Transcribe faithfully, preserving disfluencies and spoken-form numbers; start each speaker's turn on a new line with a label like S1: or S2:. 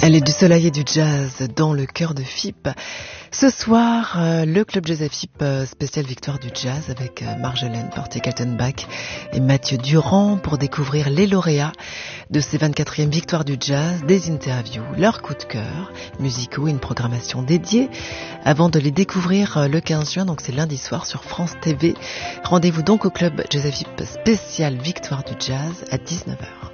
S1: Elle est du soleil et du jazz dans le cœur de F I P. Ce soir, euh, le Club Jazz à F I P euh, spécial victoire du jazz avec euh, Marjolaine Portier-Kaltenbach et Mathieu Durand pour découvrir les lauréats de ces vingt-quatrièmes victoires du jazz, des interviews, leurs coups de cœur musicaux et une programmation dédiée avant de les découvrir euh, le quinze juin, donc c'est lundi soir sur France T V. Rendez-vous donc au Club Jazz à F I P spécial victoire du jazz à dix-neuf heures.